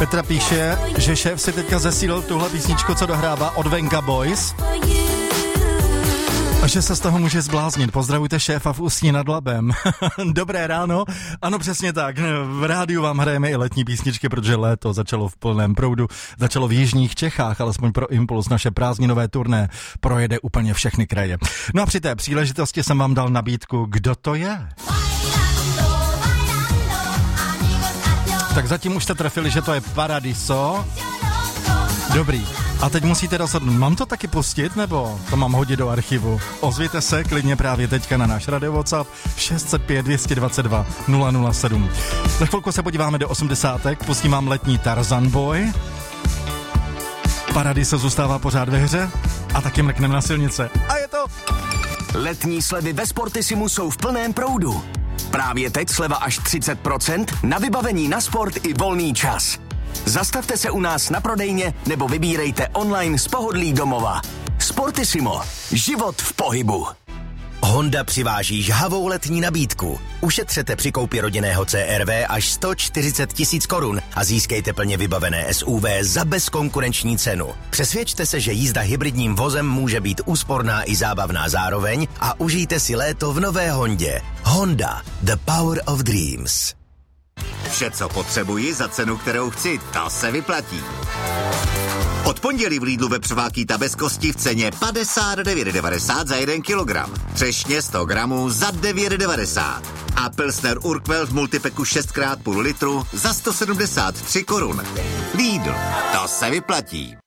Petra píše, že šéf si teďka zesílil tuhle písničku, co dohrává od Venga Boys. A že se z toho může zbláznit. Pozdravujte šéfa v Ústí nad Labem. Dobré ráno. Ano, přesně tak. V rádiu vám hrajeme i letní písničky, protože léto začalo v plném proudu. Začalo v jižních Čechách, alespoň pro Impuls naše prázdninové turné projede úplně všechny kraje. No a při té příležitosti jsem vám dal nabídku, kdo to je. Tak zatím už jste trefili, že to je Paradiso. Dobrý. A teď musíte rozhodnout, mám to taky pustit, nebo to mám hodit do archivu? Ozvěte se klidně právě teďka na náš radio WhatsApp 605 222 007. Za chvilku se podíváme do 80. Pustím vám letní Tarzan Boy. Paradiso zůstává pořád ve hře a taky mrkneme na silnice. A je to... Letní slevy ve Sportisimu jsou v plném proudu. Právě teď sleva až 30% na vybavení na sport i volný čas. Zastavte se u nás na prodejně nebo vybírejte online z pohodlí domova. Sportissimo. Život v pohybu. Honda přiváží žhavou letní nabídku. Ušetřete při koupi rodinného CR-V až 140 000 korun a získejte plně vybavené SUV za bezkonkurenční cenu. Přesvědčte se, že jízda hybridním vozem může být úsporná i zábavná zároveň a užijte si léto v nové Hondě. Honda. The power of dreams. Vše, co potřebuji za cenu, kterou chci, to se vyplatí. Od pondělí v Lidlu vepřová bez kosti v ceně 59,90 za 1 kilogram. Třešně 100 gramů za 9,90. A Pilsner Urquell v multipeku 6x půl litru za 173 korun. Lidl, to se vyplatí.